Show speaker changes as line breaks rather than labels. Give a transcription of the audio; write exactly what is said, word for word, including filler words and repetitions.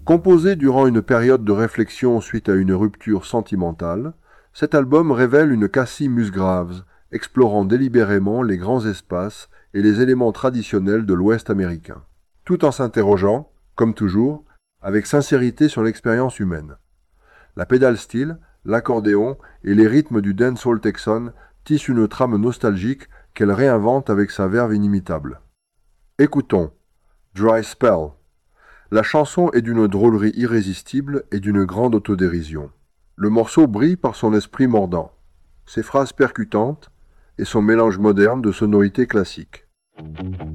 Composé durant une période de réflexion suite à une rupture sentimentale, cet album révèle une Cassie Musgraves, explorant délibérément les grands espaces et les éléments traditionnels de l'Ouest américain, tout en s'interrogeant, comme toujours, avec sincérité sur l'expérience humaine. La pédale steel, l'accordéon et les rythmes du dancehall texan tissent une trame nostalgique qu'elle réinvente avec sa verve inimitable. Écoutons Dry Spell. La chanson est d'une drôlerie irrésistible et d'une grande autodérision. Le morceau brille par son esprit mordant, ses phrases percutantes et son mélange moderne de sonorités classiques.